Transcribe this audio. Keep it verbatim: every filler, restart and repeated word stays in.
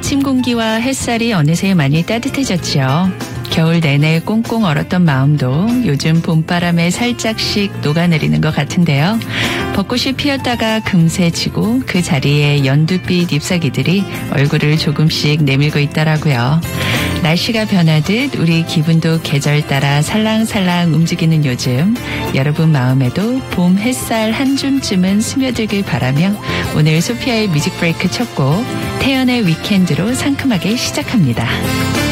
아침 공기와 햇살이 어느새 많이 따뜻해졌죠. 겨울 내내 꽁꽁 얼었던 마음도 요즘 봄바람에 살짝씩 녹아내리는 것 같은데요. 벚꽃이 피었다가 금세 지고 그 자리에 연두빛 잎사귀들이 얼굴을 조금씩 내밀고 있더라고요. 날씨가 변하듯 우리 기분도 계절 따라 살랑살랑 움직이는 요즘, 여러분 마음에도 봄 햇살 한 줌쯤은 스며들길 바라며 오늘 소피아의 뮤직 브레이크 첫 곡 태연의 위켄드로 상큼하게 시작합니다.